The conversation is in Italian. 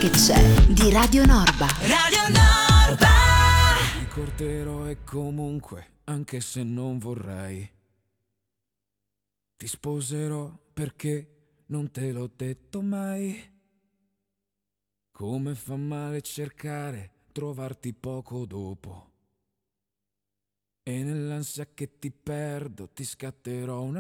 che c'è di Radio Norba. Radio Norba. Mi corterò e comunque, anche se non vorrei, ti sposerò perché non te l'ho detto mai. Come fa male cercare, trovarti poco dopo. E nell'ansia che ti perdo ti scatterò una